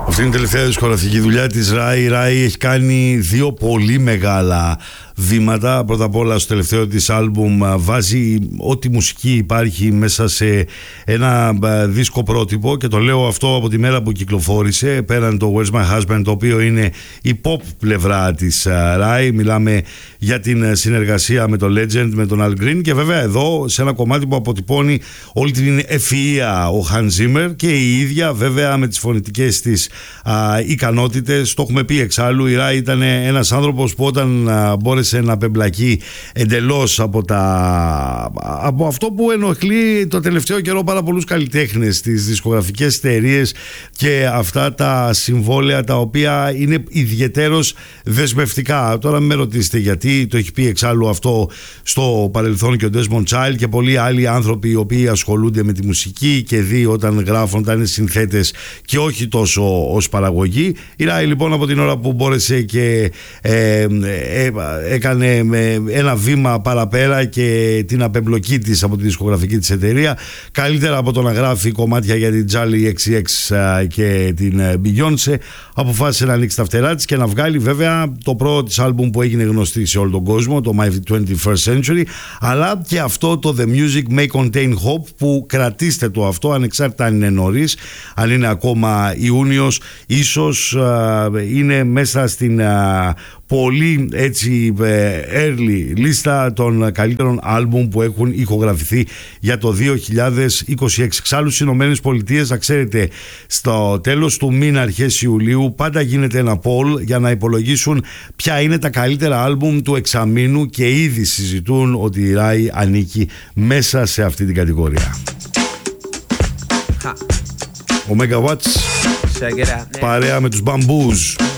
Αυτή είναι η τελευταία δισκογραφική δουλειά της Rai. Η Rai έχει κάνει δύο πολύ μεγάλα βήματα. Πρώτα απ' όλα στο τελευταίο της άλμπουμ βάζει ό,τι μουσική υπάρχει μέσα σε ένα δίσκο πρότυπο, και το λέω αυτό από τη μέρα που κυκλοφόρησε, πέραν το Where's My Husband, το οποίο είναι η pop πλευρά της Rai. Μιλάμε για την συνεργασία με τον Legend, με τον Al Green, και βέβαια εδώ σε ένα κομμάτι που αποτυπώνει όλη την ευφυΐα ο Hans Zimmer και η ίδια βέβαια με τις φωνητικές της ικανότητες. Το έχουμε πει εξάλλου, η Rai ήταν ένας άνθρωπος που όταν μπόρεσε να πεμπλακεί εντελώς από αυτό που ενοχλεί το τελευταίο καιρό πάρα πολλούς καλλιτέχνες, τις δισκογραφικές εταιρείες και αυτά τα συμβόλαια τα οποία είναι ιδιαιτέρως δεσμευτικά. Τώρα μην με ρωτήσετε γιατί, το έχει πει εξάλλου αυτό στο παρελθόν και ο Desmond Child και πολλοί άλλοι άνθρωποι οι οποίοι ασχολούνται με τη μουσική και δει όταν γράφουν, όταν είναι συνθέτες και όχι τόσο ως παραγωγή. Η Rai λοιπόν από την ώρα που μπόρεσε και έκανε ένα βήμα παραπέρα και την απεμπλοκή της από τη δισκογραφική της εταιρεία, καλύτερα από το να γράφει κομμάτια για την Charli XCX και την Beyoncé, αποφάσισε να ανοίξει τα φτερά της και να βγάλει βέβαια το πρώτο της άλμπουμ που έγινε γνωστή σε όλο τον κόσμο, το My 21st Century, αλλά και αυτό το The Music May Contain Hope, που κρατήστε το αυτό ανεξάρτητα αν είναι νωρίς, αν είναι ακόμα Ιούνιος, ίσως είναι μέσα στην πολύ έτσι early λίστα των καλύτερων άλμπουμ που έχουν ηχογραφηθεί για το 2026. Εξάλλου στις Ηνωμένες Πολιτείες, να ξέρετε, στο τέλος του μήνα αρχές Ιουλίου πάντα γίνεται ένα poll για να υπολογίσουν ποια είναι τα καλύτερα άλμπουμ του εξαμήνου και ήδη συζητούν ότι η Rai ανήκει μέσα σε αυτή την κατηγορία. Ο Megawatts παρέα με τους Bamboos.